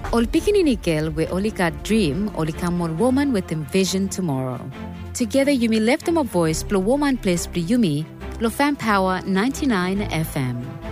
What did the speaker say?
Ol pikininikil we only got dream, only come more woman with envision tomorrow. Together you may lift them a voice, blow woman place, blow yumi, lo fan power 99 FM.